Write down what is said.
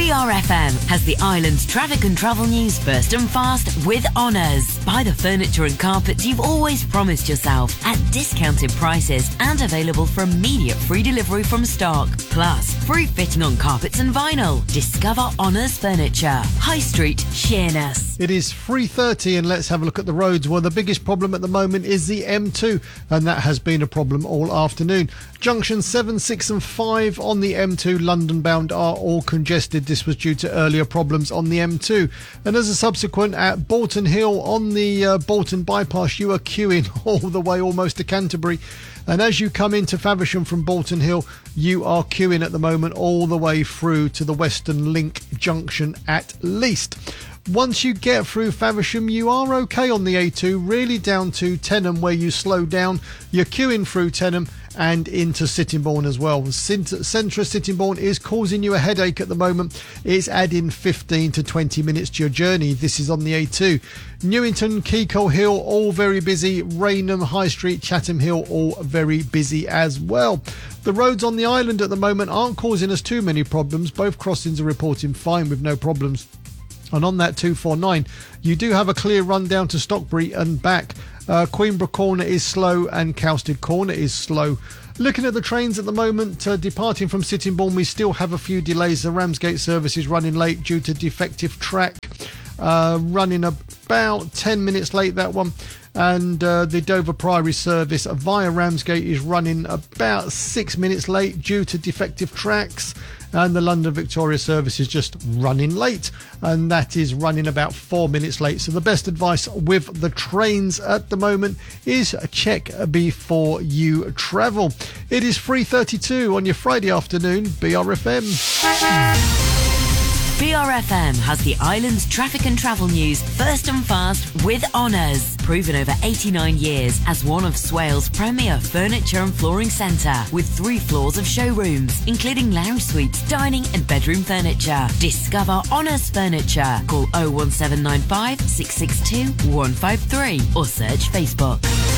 BRFM has the island's traffic and travel news first and fast with Honours. Buy the furniture and carpets you've always promised yourself at discounted prices and available for immediate free delivery from stock. Plus, free fitting on carpets and vinyl. Discover Honours Furniture. High Street, Sheerness. It is 3:30 and let's have a look at the roads. Well, the biggest problem at the moment is the M2 and that has been a problem all afternoon. Junction 7, 6 and 5 on the M2 London bound are all congested. This was due to earlier problems on the M2. And as a subsequent, at Bolton Hill on the Bolton bypass, you are queuing all the way almost to Canterbury. And as you come into Faversham from Bolton Hill, you are queuing at the moment all the way through to the Western Link junction at least. Once you get through Faversham, you are okay on the A2, really down to Tenham where you slow down. You're queuing through Tenham and into Sittingbourne as well. Centre of Sittingbourne is causing you a headache at the moment. It's adding 15 to 20 minutes to your journey. This is on the A2. Newington, Keikol Hill, all very busy. Rainham, High Street, Chatham Hill, all very busy as well. The roads on the island at the moment aren't causing us too many problems. Both crossings are reporting fine with no problems. And on that 249, you do have a clear run down to Stockbury and back. Queenborough Corner is slow and Cowsted Corner is slow. Looking at the trains at the moment, departing from Sittingbourne, we still have a few delays. The Ramsgate service is running late due to defective track. Running about 10 minutes late, that one. And the Dover Priory service via Ramsgate is running about 6 minutes late due to defective tracks. And the London Victoria service is just running late, and that is running about 4 minutes late. So the best advice with the trains at the moment is check before you travel. It is 3:32 on your Friday afternoon, BRFM. BRFM has the island's traffic and travel news first and fast with Honours. Proven over 89 years as one of Swales' premier furniture and flooring centre with 3 floors of showrooms, including lounge suites, dining and bedroom furniture. Discover Honours Furniture. Call 01795 662 153 or search Facebook.